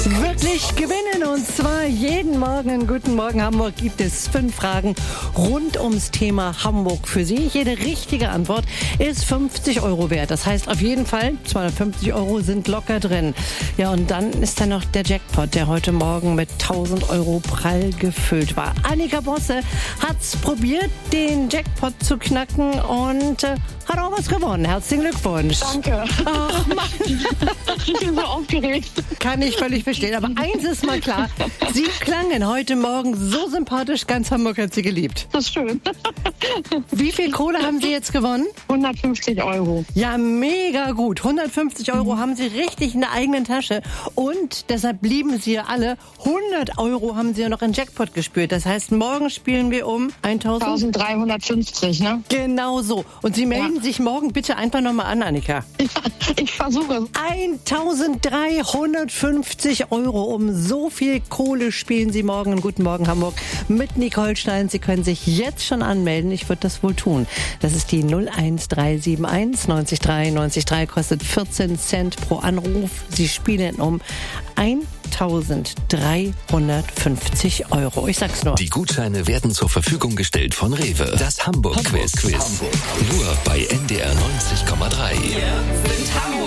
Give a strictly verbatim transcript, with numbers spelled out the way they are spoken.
Wirklich gewinnen, und zwar jeden Morgen. Guten Morgen Hamburg gibt es fünf Fragen rund ums Thema Hamburg für Sie. Jede richtige Antwort ist fünfzig Euro wert. Das heißt auf jeden Fall, zweihundertfünfzig Euro sind locker drin. Ja, und dann ist da noch der Jackpot, der heute Morgen mit tausend Euro prall gefüllt war. Annika Bosse hat's probiert, den Jackpot zu knacken, und äh, hat auch was gewonnen. Herzlichen Glückwunsch. Danke. Ach Mann. Ich bin so aufgeregt. Kann ich völlig verstehen. Aber eins ist mal klar, Sie klangen heute Morgen so sympathisch, ganz Hamburg hat Sie geliebt. Das ist schön. Wie viel Kohle haben Sie jetzt gewonnen? hundertfünfzig Euro. Ja, mega gut. hundertfünfzig Euro haben Sie richtig in der eigenen Tasche. Und deshalb blieben Sie ja alle. hundert Euro haben Sie ja noch in Jackpot gespürt. Das heißt, morgen spielen wir um eintausend eintausenddreihundertfünfzig, ne? Genau so. Und Sie melden Ja. sich morgen bitte einfach nochmal an, Annika. Ja, ich versuche. eintausenddreihundertfünfzig Euro. Um so viel Kohle spielen Sie morgen in Guten Morgen Hamburg mit Nicole Stein. Sie können sich jetzt schon anmelden. Ich würde das wohl tun. Das ist die null eins drei sieben eins neunzig drei neunzig drei, kostet vierzehn Cent pro Anruf. Sie spielen um eintausenddreihundertfünfzig Euro. Ich sag's nur. Die Gutscheine werden zur Verfügung gestellt von Rewe. Das Hamburg-Quiz. Hamburg. Nur bei N D R neunzig Komma drei. Wir sind Hamburg.